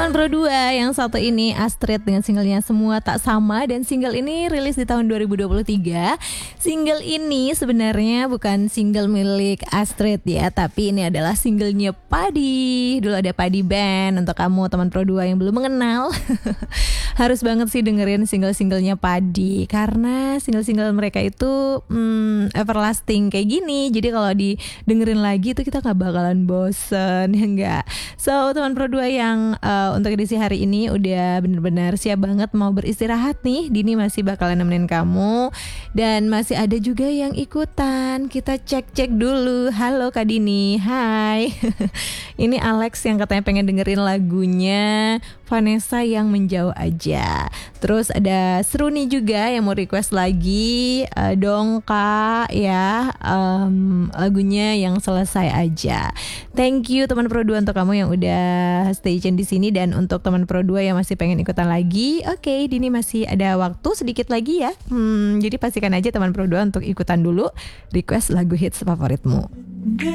Teman Pro 2 yang satu ini Astrid dengan singlenya Semua Tak Sama, dan single ini rilis di tahun 2023. Single ini sebenarnya bukan single milik Astrid ya, tapi ini adalah singlenya Padi. Dulu ada Padi Band. Untuk kamu teman Pro 2 yang belum mengenal harus banget sih dengerin single-singlenya Padi, karena single-single mereka itu everlasting kayak gini. Jadi kalau didengerin lagi itu kita gak bakalan bosen, ya enggak? So teman Pro 2 yang untuk edisi hari ini udah bener-bener siap banget mau beristirahat nih. Dini masih bakalan nemenin kamu, dan masih ada juga yang ikutan. Kita cek-cek dulu. Halo Kak Dini, hai. Ini Alex yang katanya pengen dengerin lagunya Vanessa yang Menjauh Aja. Terus ada Seruni juga yang mau request lagi dong Kak ya, lagunya Yang Selesai Aja. Thank you teman Pro 2 untuk kamu yang udah stay tune di sini, dan untuk teman Pro 2 yang masih pengen ikutan lagi, oke, Dini masih ada waktu sedikit lagi ya. Jadi pastikan aja teman Pro 2 untuk ikutan dulu request lagu hits favoritmu.